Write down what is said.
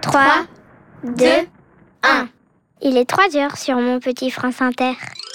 3, 2, 1. Il est 3 heures sur mon petit France Inter.